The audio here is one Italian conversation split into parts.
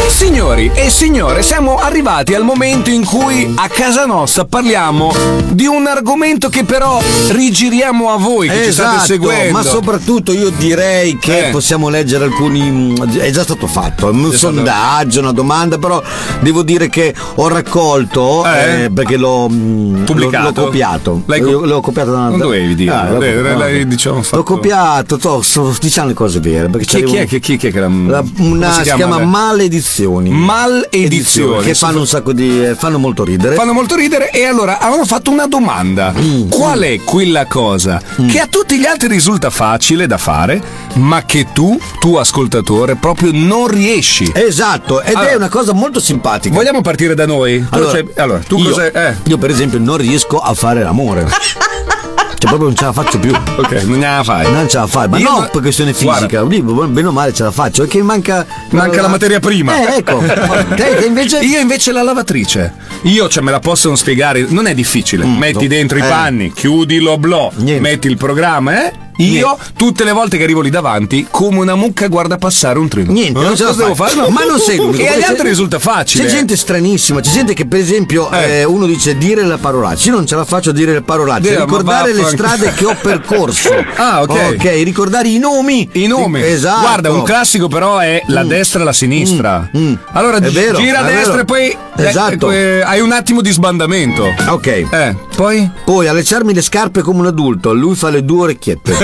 Signori e signore, siamo arrivati al momento in cui a casa nostra parliamo di un argomento che però rigiriamo a voi che ci state seguendo. Ma soprattutto io direi che possiamo leggere alcuni. È già stato fatto un sondaggio, una domanda, però devo dire che ho raccolto perché l'ho pubblicato. L'ho copiato. L'ho copiato da una. Non dovevi dire. Diciamo, l'ho copiato, sto diciamo le cose vere. Perché chi è che si chiama Maledizioni. Che fanno un sacco di. Fanno molto ridere. E allora avevano fatto una domanda. Qual è quella cosa che a tutti gli altri risulta facile da fare, ma che tu ascoltatore, proprio non riesci? Esatto, ed è una cosa molto simpatica. Vogliamo partire da noi? Allora tu io per esempio non riesco a fare l'amore. Cioè proprio non ce la faccio più. Ok, non ce la fai. Non ce la fai, ma non per questione fisica. Bene o male ce la faccio. È che manca la materia prima. Ecco. Io invece la lavatrice. Me la possono spiegare. Non è difficile. Metti dentro i panni, chiudi l'oblò, metti il programma, Io tutte le volte che arrivo lì davanti, come una mucca guarda passare un treno. Niente, non ce la devo fare. No. Ma non seguo. E agli altri risulta facile. C'è gente stranissima, c'è gente che per esempio uno dice dire la parolaccia. Io non ce la faccio a dire le parolacce, ricordare le strade che ho percorso. Ok, ricordare i nomi. Esatto. Guarda, un classico però è la destra e la sinistra. Allora è vero, gira a destra e poi hai un attimo di sbandamento. Ok. Poi allacciarmi le scarpe come un adulto, lui fa le 2 orecchiette.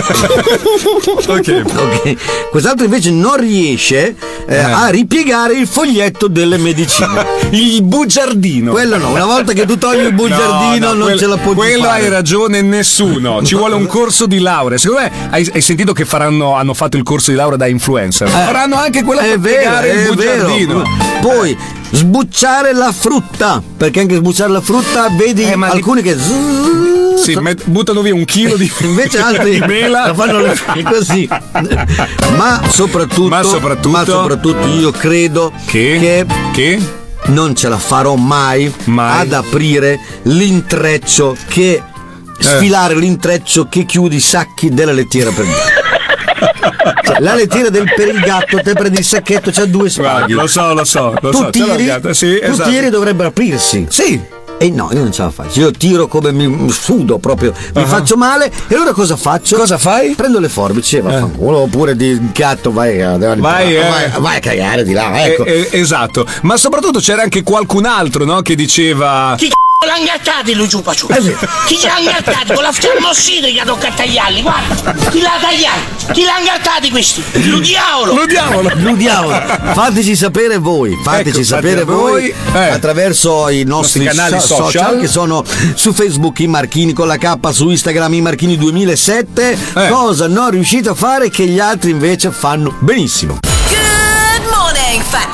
Ok. Quest'altro invece non riesce a ripiegare il foglietto delle medicine. Il bugiardino. Quello no, una volta che tu togli il bugiardino non ce la puoi più fare. Hai ragione, nessuno. Ci vuole un corso di laurea. Secondo me hai sentito che hanno fatto il corso di laurea da influencer. Faranno anche quella per piegare il bugiardino. Poi sbucciare la frutta, perché anche sbucciare la frutta vedi alcuni che buttano via 1 chilo di invece altri di mela, la fanno così. Ma soprattutto io credo che non ce la farò mai ad aprire l'intreccio che sfilare l'intreccio che chiude i sacchi della lettiera per la lettiera per il gatto, te prendi il sacchetto, c'ha 2 spaghi. Lo so. Tu tiri, dovrebbero aprirsi. Sì. E no, io non ce la faccio. Io tiro come mi sudo proprio, mi faccio male. E allora cosa faccio? Cosa fai? Prendo le forbici e vaffanculo. Oppure di gatto vai a cagare di là. Ecco. Esatto. Ma soprattutto c'era anche qualcun altro, no? Che diceva. L'ha ingattati lui giù paciù. Chi ce l'ha ingattati? Con la fiammossita gli tocca a tagliarli, guarda. Chi l'ha tagliato? Chi l'ha ingattati questi? Lo diavolo. Fateci sapere voi. Sapere voi attraverso i nostri canali social che sono su Facebook i Marchini con la K, su Instagram i Marchini 2007. Cosa non riuscite a fare che gli altri invece fanno benissimo. Good morning,